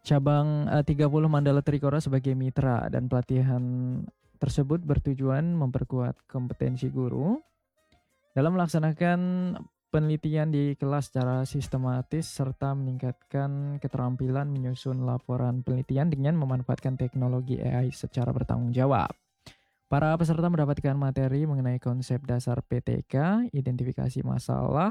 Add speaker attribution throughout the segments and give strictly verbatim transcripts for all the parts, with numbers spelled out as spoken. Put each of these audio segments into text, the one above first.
Speaker 1: Cabang eh, tiga puluh Mandala Trikora sebagai mitra, dan pelatihan tersebut bertujuan memperkuat kompetensi guru dalam melaksanakan penelitian di kelas secara sistematis serta meningkatkan keterampilan menyusun laporan penelitian dengan memanfaatkan teknologi A I secara bertanggung jawab. Para peserta mendapatkan materi mengenai konsep dasar P T K, identifikasi masalah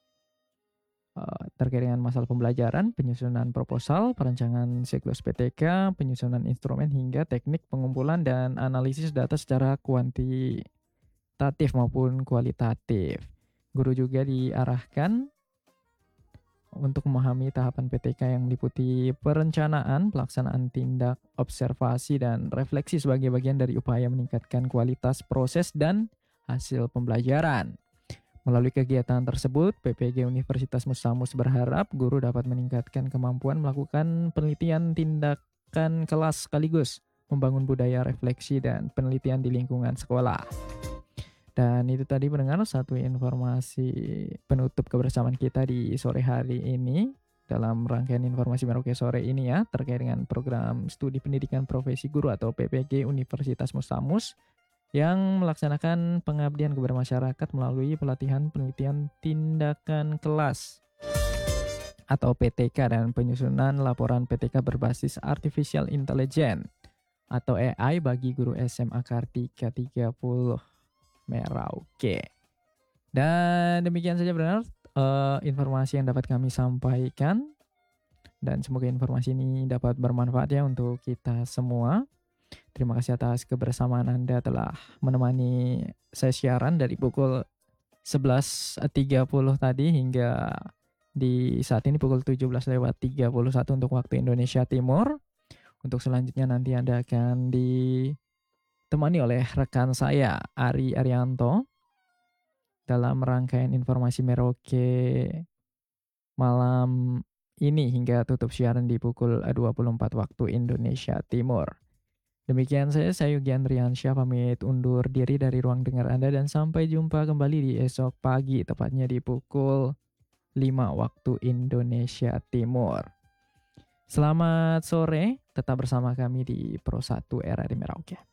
Speaker 1: uh, terkait dengan masalah pembelajaran, penyusunan proposal, perencanaan siklus P T K, penyusunan instrumen hingga teknik pengumpulan dan analisis data secara kuantitatif maupun kualitatif. Guru juga diarahkan untuk memahami tahapan P T K yang meliputi perencanaan, pelaksanaan tindak observasi, dan refleksi sebagai bagian dari upaya meningkatkan kualitas proses dan hasil pembelajaran. Melalui kegiatan tersebut, P P G Universitas Musamus berharap guru dapat meningkatkan kemampuan melakukan penelitian tindakan kelas sekaligus membangun budaya refleksi dan penelitian di lingkungan sekolah. Dan itu tadi pendengar satu informasi penutup kebersamaan kita di sore hari ini dalam rangkaian informasi Merauke sore ini ya, terkait dengan program studi pendidikan profesi guru atau P P G Universitas Musamus yang melaksanakan pengabdian kepada masyarakat melalui pelatihan penelitian tindakan kelas atau P T K dan penyusunan laporan P T K berbasis Artificial Intelligence atau A I bagi guru S M A Kartika tiga puluh Merauke. Dan demikian saja benar uh, informasi yang dapat kami sampaikan, dan semoga informasi ini dapat bermanfaat ya untuk kita semua. Terima kasih atas kebersamaan Anda telah menemani saya siaran dari pukul sebelas tiga puluh tadi hingga di saat ini pukul tujuh belas lewat tiga puluh satu untuk waktu Indonesia Timur. Untuk selanjutnya nanti Anda akan di temani oleh rekan saya Ari Arianto dalam rangkaian informasi Merauke malam ini hingga tutup siaran di pukul dua puluh empat waktu Indonesia Timur. Demikian saya, saya Yogi Andriansyah pamit undur diri dari ruang dengar Anda dan sampai jumpa kembali di esok pagi tepatnya di pukul lima waktu Indonesia Timur. Selamat sore, tetap bersama kami di Pro satu R R I Merauke.